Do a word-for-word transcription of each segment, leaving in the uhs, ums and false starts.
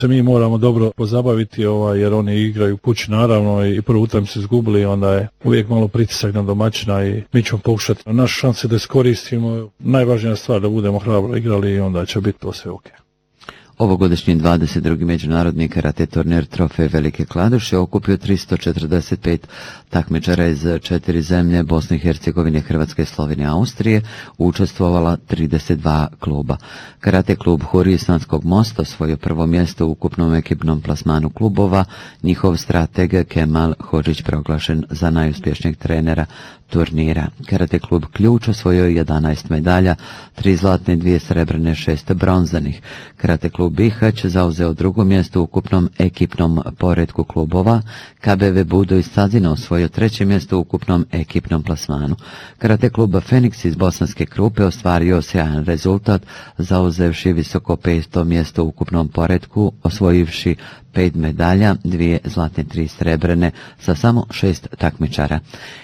se mi moramo dobro pozabaviti, ovaj, jer oni igraju kući naravno i prvu utakmicu izgubili, onda je uvijek malo pritisak na domaćina i mi ćemo pokušati naše šanse da iskoristimo. Najvažnija stvar da budemo hrabro igrali i onda će biti to sve ok. Ovogodišnji dvadeset drugi međunarodni karate turnir Trofej Velike Kladuše okupio tristo četrdeset pet takmičara iz četiri zemlje, Bosne i Hercegovine, Hrvatske, Slovenije, Austrije, učestvovala trideset dva kluba. Karate klub Hurije Sanskog Mosta osvojio prvo mjesto u ukupnom ekipnom plasmanu klubova, njihov strateg Kemal Hodžić proglašen za najuspješnijeg trenera turnira. Karate klub Ključ osvojio jedanaest medalja, tri zlatne, dvije srebrne, šest bronzanih. Karate klub Bihać zauzeo drugo mjesto u ukupnom ekipnom poretku klubova. K B V Budo iz Cazina osvojio treće mjesto u ukupnom ekipnom plasmanu. Karate klub Feniks iz Bosanske Krupe ostvario sjajan rezultat, zauzevši visoko peto mjesto u ukupnom poretku, osvojivši pet medalja, dvije zlatne, tri srebrene sa samo šest takmičara.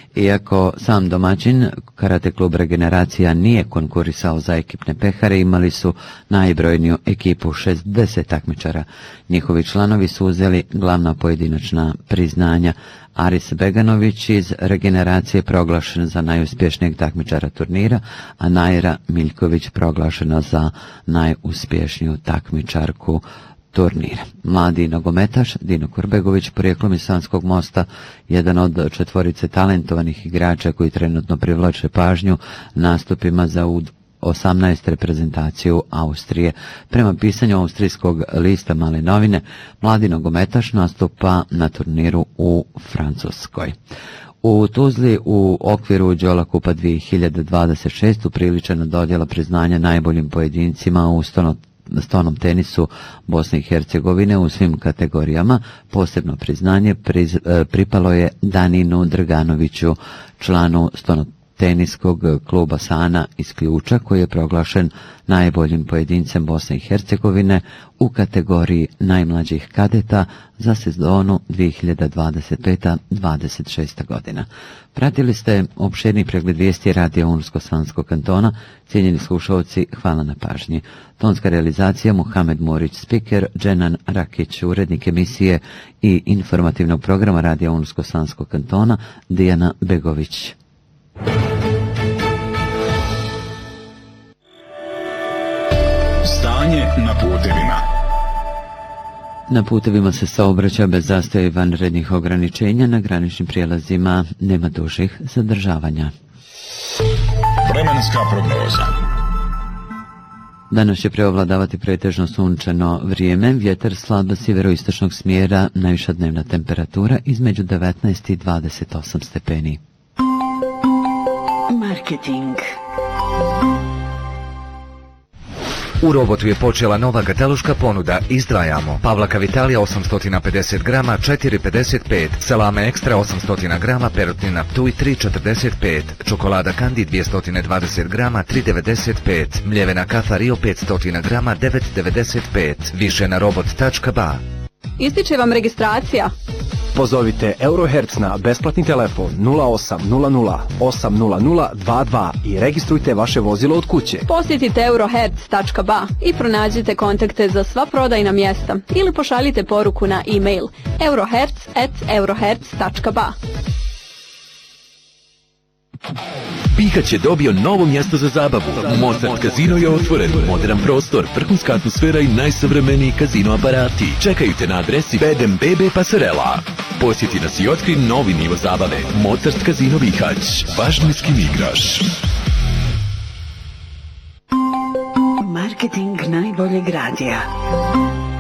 Iako sam domaćin Karate klub Regeneracija nije konkurisao za ekipne pehare, imali su najbrojniju ekipu, šezdeset takmičara. Njihovi članovi su uzeli glavna pojedinačna priznanja. Aris Beganović iz Regeneracije proglašen za najuspješnijeg takmičara turnira, a Najra Miljković proglašena za najuspješniju takmičarku turnira. Mladi nogometaš Dino Kurbegović, porijeklom iz Sanskog Mosta, jedan od četvorice talentovanih igrača koji trenutno privlače pažnju nastupima za U osamnaest reprezentaciju Austrije. Prema pisanju austrijskog lista Male novine, mladi nogometaš nastupa na turniru u Francuskoj. U Tuzli u okviru Đola Kupa dvije hiljade dvadeset šest upriličena dodjela priznanja najboljim pojedincima u stonom tenisu Bosne i Hercegovine u svim kategorijama. Posebno priznanje priz, pripalo je Daninu Drganoviću, članu stonoteniskog kluba Sana iz Ključa, koji je proglašen najboljim pojedincem Bosne i Hercegovine u kategoriji najmlađih kadeta za sezonu dvije hiljade dvadeset peta dvadeset šesta godina. Pratili ste opširni pregled vijesti Radija Unsko-Sanskog kantona. Cijenjeni slušalci, hvala na pažnji. Tonska realizacija Muhamed Morić, spiker, Dženan Rakić, urednik emisije i informativnog programa Radija Unsko-Sanskog kantona, Dijana Begović. Stanje na putevima. Na putevima se saobraća bez zastoja i vanrednih ograničenja, na graničnim prijelazima nema dužih zadržavanja. Vremenska prognoza. Danas će preovladavati pretežno sunčano vrijeme, vjetar slab sjeveroistočnog smjera, najviša dnevna temperatura između devetnaest i dvadeset osam stepeni. Marketing. U Robotu je počela nova kataloška ponuda. Izdvajamo Pavlaka Vitalija osamsto pedeset grama četiri pedeset pet, Salame Ekstra osamsto grama, Perutnina Ptuj tri četrdeset pet, Čokolada Kandi dvjesto dvadeset grama tri devedeset pet, Mljevena kafa Rio petsto grama devet devedeset pet. Više na robot tačka ba. Ističe vam registracija. Pozovite Eurohertz na besplatni telefon nula osam nula nula osam nula nula dva dva i registrujte vaše vozilo od kuće. Posjetite eurohertz tačka ba i pronađite kontakte za sva prodajna mjesta ili pošaljite poruku na e-mail eurohertz at eurohertz tačka ba. Bihać je dobio novo mjesto za zabavu. Mozart Casino je otvoren, modern prostor, vrhunska atmosfera i najsavremeniji kazino aparati. Čekaju te na adresi Bedem Bebe Pasarela. Posjeti nas i otkri novi nivo zabave. Mozart Casino Bihać. Važno je s kim igraš. Marketing najboljeg radija.